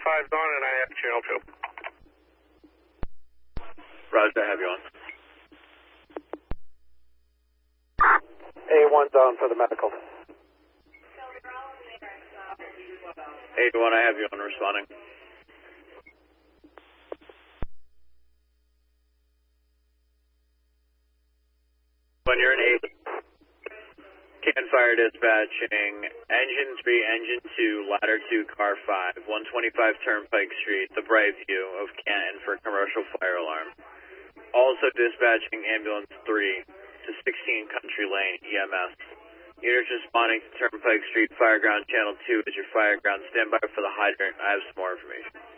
5's on and I have channel 2. Roger, I have you on. A1's on for the medical. A1, I have you on responding. When you're in Can Fire dispatching, engine 3, engine 2, ladder 2, car 5, 125 Turnpike Street, the Brightview of Canton for commercial fire alarm. Also dispatching ambulance 3 to 16 Country Lane, EMS. Units responding to Turnpike Street, Fireground Channel 2 is your Fireground. Stand by for the hydrant. I have some more information.